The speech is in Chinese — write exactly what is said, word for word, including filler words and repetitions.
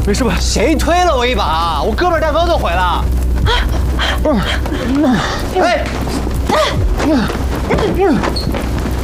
没事吧？ 谁推了我一把？我哥们大哥都毁了。哎！